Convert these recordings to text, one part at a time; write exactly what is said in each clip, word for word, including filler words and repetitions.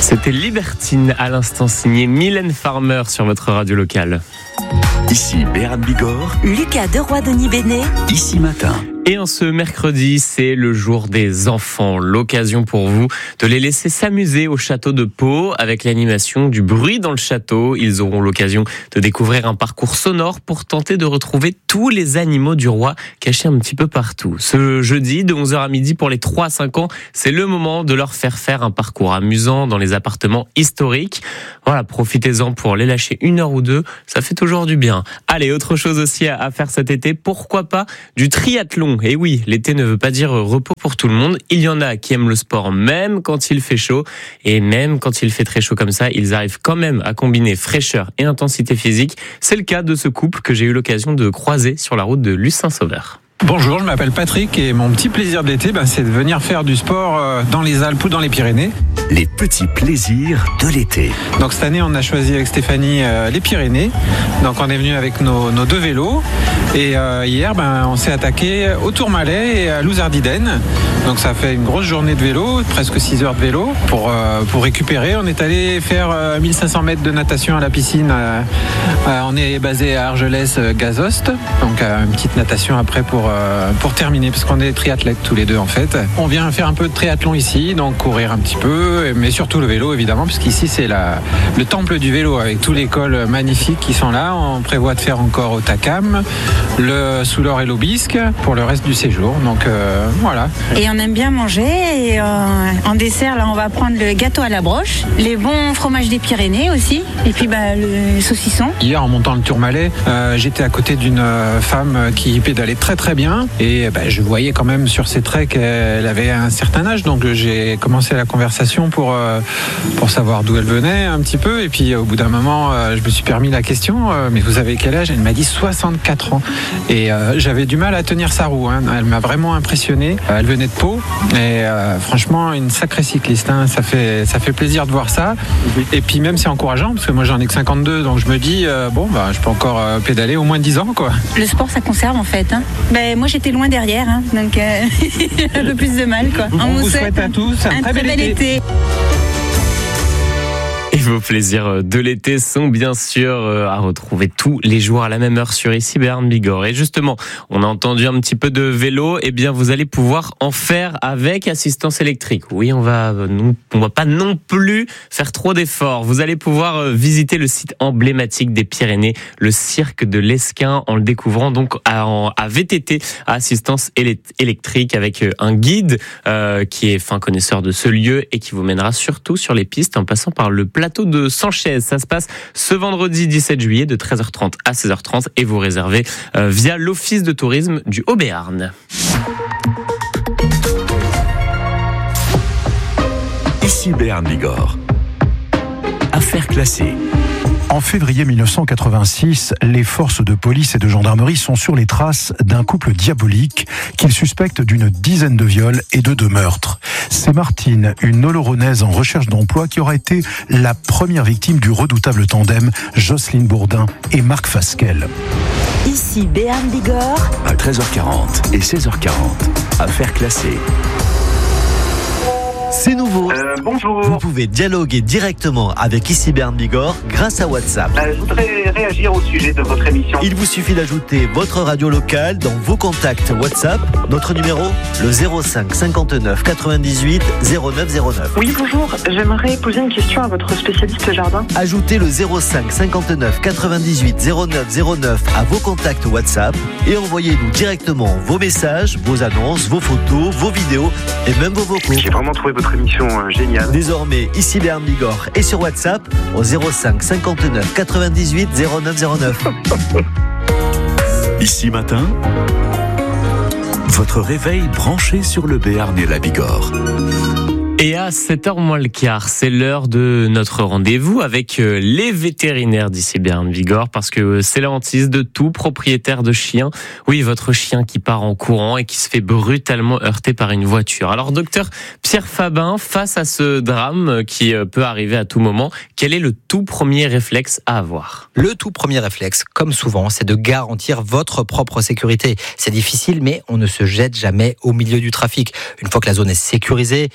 C'était Libertine à l'instant, signé Mylène Farmer sur votre radio locale. Ici Béarn Bigorre, Lucas Deroy-Denis Bénet, Ici Matin. Et en ce mercredi, c'est le jour des enfants. L'occasion pour vous de les laisser s'amuser au château de Pau avec l'animation du bruit dans le château. Ils auront l'occasion de découvrir un parcours sonore pour tenter de retrouver tous les animaux du roi cachés un petit peu partout. Ce jeudi, de onze heures à midi, pour les trois à cinq ans, c'est le moment de leur faire faire un parcours amusant dans les appartements historiques. Voilà, profitez-en pour les lâcher une heure ou deux. Ça fait toujours du bien. Allez, autre chose aussi à faire cet été. Pourquoi pas du triathlon? Et oui, l'été ne veut pas dire repos pour tout le monde. Il y en a qui aiment le sport même quand il fait chaud. Et même quand il fait très chaud comme ça, ils arrivent quand même à combiner fraîcheur et intensité physique. C'est le cas de ce couple que j'ai eu l'occasion de croiser sur la route de Luce-Saint-Sauveur. Bonjour, je m'appelle Patrick et mon petit plaisir de l'été, ben, c'est de venir faire du sport dans les Alpes ou dans les Pyrénées. Les petits plaisirs de l'été. Donc cette année, on a choisi avec Stéphanie euh, les Pyrénées. Donc on est venu avec nos, nos deux vélos. Et euh, hier, ben, on s'est attaqué au Tourmalet et à Louzardiden. Donc ça fait une grosse journée de vélo, presque six heures de vélo. Pour, euh, pour récupérer, on est allé faire euh, mille cinq cents mètres de natation à la piscine. Euh, euh, on est basé à Argelès-Gazost. Donc euh, une petite natation après pour pour terminer, parce qu'on est triathlètes tous les deux en fait. On vient faire un peu de triathlon ici, donc courir un petit peu, mais surtout le vélo évidemment, puisqu'ici c'est la, le temple du vélo avec tous les cols magnifiques qui sont là. On prévoit de faire encore au Takam, le Soulor et l'Aubisque pour le reste du séjour. Donc euh, voilà. Et on aime bien manger. Et euh, en dessert, là, on va prendre le gâteau à la broche, les bons fromages des Pyrénées aussi, et puis bah, le saucisson. Hier, en montant le Tourmalet, euh, j'étais à côté d'une femme qui pédalait très très bien. Et ben, je voyais quand même sur ses traits qu'elle avait un certain âge, donc j'ai commencé la conversation pour, euh, pour savoir d'où elle venait un petit peu. Et puis au bout d'un moment, euh, je me suis permis la question, euh, mais vous avez quel âge? Elle m'a dit soixante-quatre ans. Et euh, j'avais du mal à tenir sa roue, hein. Elle m'a vraiment impressionné. Elle venait de Pau et euh, franchement une sacrée cycliste, hein. Ça fait, ça fait plaisir de voir ça. Et puis même c'est encourageant, parce que moi j'en ai que cinquante-deux, donc je me dis, euh, bon, bah, je peux encore euh, pédaler au moins dix ans, quoi. Le sport, ça conserve en fait, hein. Ben, moi j'étais loin derrière, hein, donc euh, un peu plus de mal, quoi. On, on vous souhaite à tous un, un très, très bel bel été. été. Et vos plaisirs de l'été sont bien sûr à retrouver tous les jours à la même heure sur Ici Béarn Bigorre. Et justement, on a entendu un petit peu de vélo, et bien vous allez pouvoir en faire avec assistance électrique. Oui, on va, on va pas non plus faire trop d'efforts. Vous allez pouvoir visiter le site emblématique des Pyrénées, le cirque de l'Esquin, en le découvrant donc à, à V T T, à assistance électrique, avec un guide euh, qui est fin connaisseur de ce lieu et qui vous mènera surtout sur les pistes en passant par le plateau de Sanchez. Ça se passe ce vendredi dix-sept juillet de treize heures trente à seize heures trente et vous réservez euh, via l'Office de tourisme du Haut-Béarn. Ici Béarn Bigorre. Affaires classées. En février mille neuf cent quatre-vingt-six, les forces de police et de gendarmerie sont sur les traces d'un couple diabolique qu'ils suspectent d'une dizaine de viols et de deux meurtres. C'est Martine, une Oloronnaise en recherche d'emploi, qui aura été la première victime du redoutable tandem Jocelyne Bourdin et Marc Fasquelle. Ici Béarn Bigorre, À treize heures quarante et seize heures quarante. Affaires classées. C'est nouveau. Euh, bonjour. Vous pouvez dialoguer directement avec Ici Béarn Bigorre grâce à WhatsApp. Euh, je voudrais réagir au sujet de votre émission. Il vous suffit d'ajouter votre radio locale dans vos contacts WhatsApp. Notre numéro, le zéro cinq cinquante-neuf quatre-vingt-dix-huit zéro neuf zéro neuf. Oui, bonjour. J'aimerais poser une question à votre spécialiste jardin. Ajoutez le zéro cinq cinquante-neuf quatre-vingt-dix-huit zéro neuf zéro neuf à vos contacts WhatsApp et envoyez-nous directement vos messages, vos annonces, vos photos, vos vidéos et même vos vocaux. J'ai vraiment trouvé votre émission euh, géniale. Désormais, Ici Béarn Bigorre et sur WhatsApp au zéro cinq cinquante-neuf quatre-vingt-dix-huit zéro neuf zéro neuf. Ici Matin, votre réveil branché sur le Béarn et la Bigorre. Et à sept heures moins le quart, c'est l'heure de notre rendez-vous avec les vétérinaires d'Ici Béarn Bigorre, parce que c'est la hantise de tout propriétaire de chien. Oui, votre chien qui part en courant et qui se fait brutalement heurter par une voiture. Alors, docteur Pierre Fabin, face à ce drame qui peut arriver à tout moment, quel est le tout premier réflexe à avoir ? Le tout premier réflexe, comme souvent, c'est de garantir votre propre sécurité. C'est difficile, mais on ne se jette jamais au milieu du trafic. Une fois que la zone est sécurisée, il faut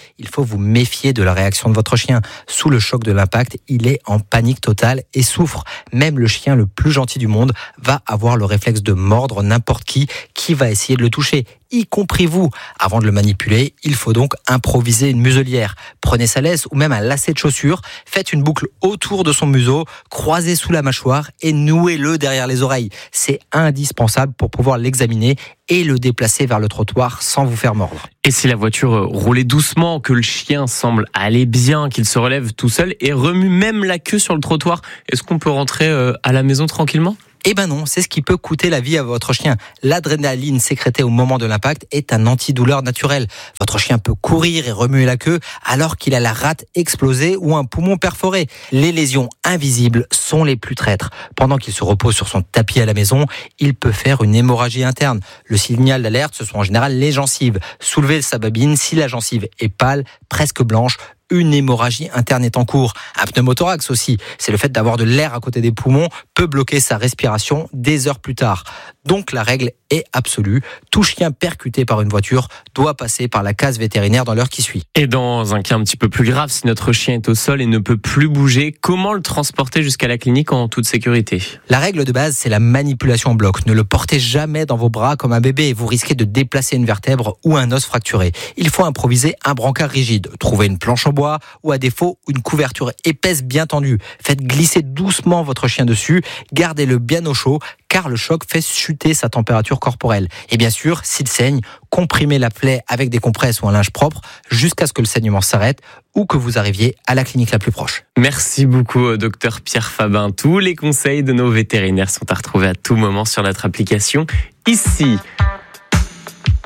vous méfier de la réaction de votre chien. Sous le choc de l'impact, il est en panique totale et souffre. Même le chien le plus gentil du monde va avoir le réflexe de mordre n'importe qui qui va essayer de le toucher, y compris vous. Avant de le manipuler, il faut donc improviser une muselière. Prenez sa laisse ou même un lacet de chaussure, faites une boucle autour de son museau, croisez sous la mâchoire et nouez-le derrière les oreilles. C'est indispensable pour pouvoir l'examiner et le déplacer vers le trottoir sans vous faire mordre. Et si la voiture roulait doucement, que le chien semble aller bien, qu'il se relève tout seul et remue même la queue sur le trottoir, est-ce qu'on peut rentrer à la maison tranquillement ? Eh ben non, c'est ce qui peut coûter la vie à votre chien. L'adrénaline sécrétée au moment de l'impact est un antidouleur naturel. Votre chien peut courir et remuer la queue alors qu'il a la rate explosée ou un poumon perforé. Les lésions invisibles sont les plus traîtres. Pendant qu'il se repose sur son tapis à la maison, il peut faire une hémorragie interne. Le signal d'alerte, ce sont en général les gencives. Soulevez sa babine si la gencive est pâle, presque blanche. Une hémorragie interne est en cours. Un pneumothorax aussi. C'est le fait d'avoir de l'air à côté des poumons peut bloquer sa respiration des heures plus tard. Donc la règle est absolue. Tout chien percuté par une voiture doit passer par la case vétérinaire dans l'heure qui suit. Et dans un cas un petit peu plus grave, si notre chien est au sol et ne peut plus bouger, comment le transporter jusqu'à la clinique en toute sécurité ? La règle de base, c'est la manipulation en bloc. Ne le portez jamais dans vos bras comme un bébé. Vous risquez de déplacer une vertèbre ou un os fracturé. Il faut improviser un brancard rigide. Trouvez une planche en bois ou à défaut une couverture épaisse bien tendue. Faites glisser doucement votre chien dessus. Gardez-le bien au chaud car le choc fait chuter sa température corporelle. Et bien sûr, s'il saigne, comprimez la plaie avec des compresses ou un linge propre jusqu'à ce que le saignement s'arrête ou que vous arriviez à la clinique la plus proche. Merci beaucoup, docteur Pierre Fabin. Tous les conseils de nos vétérinaires sont à retrouver à tout moment sur notre application ici.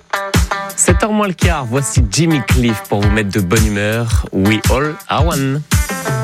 sept heures moins le quart, voici Jimmy Cliff pour vous mettre de bonne humeur. We all are one.